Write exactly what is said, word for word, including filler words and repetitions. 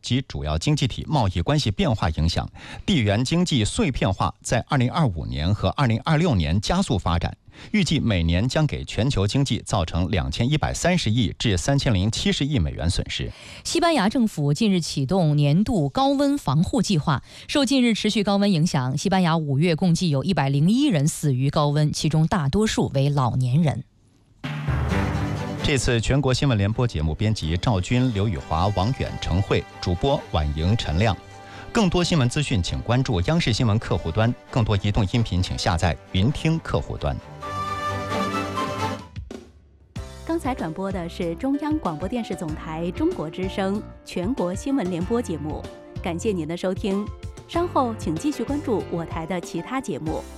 及主要经济体贸易关系变化影响，地缘经济碎片化在二零二五年和二零二六年加速发展，预计每年将给全球经济造成两千一百三十亿至三千零七十亿美元损失。 西班牙政府近日启动年度高温防护计划，受近日持续高温影响，西班牙五月共计有一百零一人死于高温，其中大多数为老年人。 这次全国新闻联播节目编辑赵军、刘宇华、王远、程慧，主播婉莹、陈亮。更多新闻资讯，请关注央视新闻客户端；更多移动音频，请下载云听客户端。 刚才转播的是中央广播电视总台中国之声全国新闻联播节目，感谢您的收听。稍后请继续关注我台的其他节目。